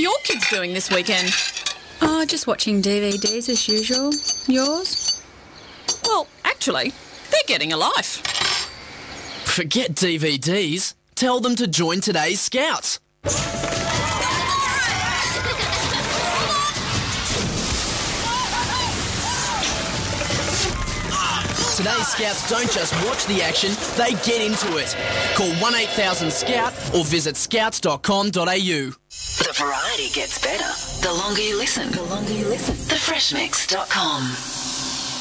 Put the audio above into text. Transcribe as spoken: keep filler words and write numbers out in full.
your kids doing this weekend? Oh, just watching D V Ds as usual. Yours? Well, actually, they're getting a life. Forget D V Ds. Tell them to join today's Scouts. Today's Scouts don't just watch the action, they get into it. Call one eight thousand SCOUT or visit scouts dot com dot a u. The variety gets better the longer you listen. The longer you listen. the fresh mix dot com